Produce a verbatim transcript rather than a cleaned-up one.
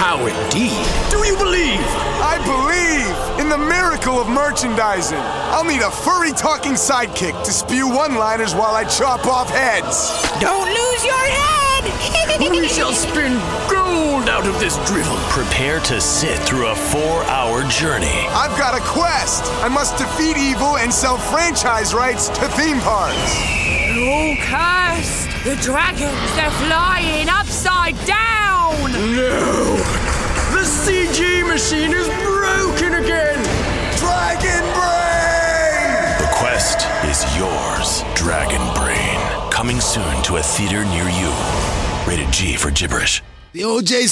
How indeed. Do you believe? I believe in the miracle of merchandising. I'll need a furry talking sidekick to spew one-liners while I chop off heads. Don't lose your head! We shall spin gold out of this drivel. Prepare to sit through a four-hour journey. I've got a quest. I must defeat evil and sell franchise rights to theme parks. Oh, cursed! The dragons, they're flying upside down! No! The C G machine is broken again! Dragon Brain! The quest is yours, Dragon Brain. Coming soon to a theater near you. Rated G for gibberish. The O J